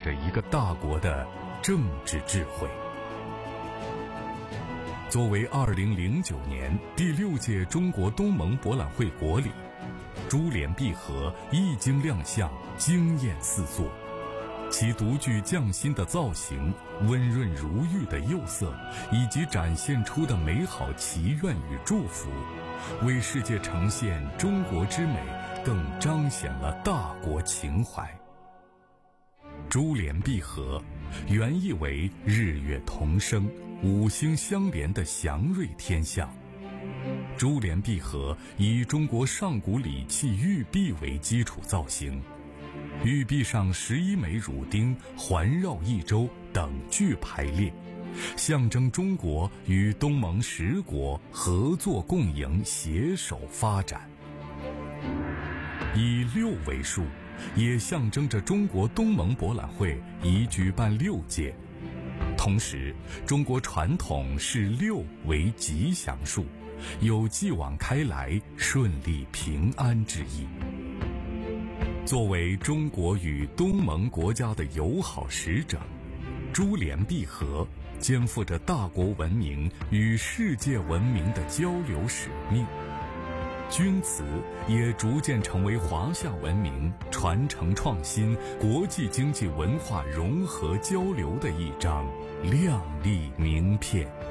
着一个大国的政治智慧。作为2009年第6届中国东盟博览会国礼，珠联璧合一经亮相，惊艳四座。其独具匠心的造型、温润如玉的釉色，以及展现出的美好祈愿与祝福，为世界呈现中国之美，更彰显了大国情怀。珠联璧合原意为日月同生、五星相连的祥瑞天象。珠联璧合以中国上古礼器玉璧为基础造型，玉璧上11枚乳钉环绕一周等距排列，象征中国与东盟10国合作共赢，携手发展。以6为数，也象征着中国东盟博览会已举办6届。同时，中国传统视6为吉祥数，有继往开来、顺利平安之意。作为中国与东盟国家的友好使者，珠联璧合肩负着大国文明与世界文明的交流使命。钧瓷也逐渐成为华夏文明传承创新、国际经济文化融合交流的一张亮丽名片。